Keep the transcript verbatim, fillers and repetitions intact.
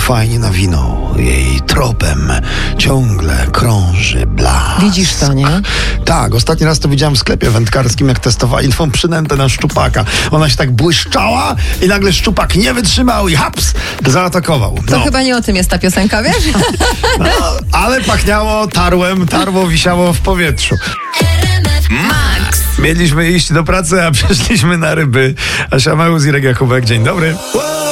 fajnie nawinął. Jej tropem ciągle krąży blask. Widzisz to, nie? Tak, ostatni raz to widziałem w sklepie wędkarskim, jak testowali tą przynętę na szczupaka. Ona się tak błyszczała i nagle szczupak nie wytrzymał i haps, zaatakował. To No. chyba nie o tym jest ta piosenka, wiesz? No, ale pachniało tarłem, tarło wisiało w powietrzu. Max. Mieliśmy iść do pracy, a przyszliśmy na ryby. Asia Małus i Irek Jakubek, dzień dobry.